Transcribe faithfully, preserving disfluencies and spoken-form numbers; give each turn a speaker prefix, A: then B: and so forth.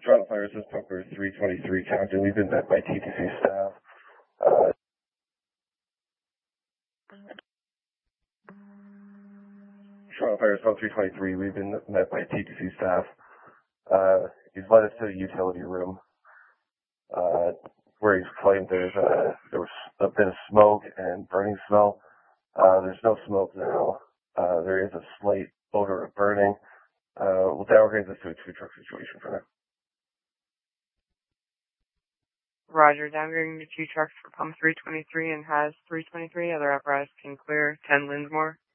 A: Toronto Fire, this is Pumper three twenty-three Compton. We've been met by T T C staff. Uh, Toronto Fire, Zone three twenty-three. We've been met by T T C staff. Uh, he's led us to the utility room, uh, where he's claimed there's a, there was a bit of smoke and burning smell. Uh, there's no smoke now. Uh, there is a slight odor of burning. Uh, we'll downgrade this to a two truck situation for now.
B: Roger, downgrading to two trucks for pump three twenty-three and has three twenty-three. Other apparatus can clear ten Linsmore.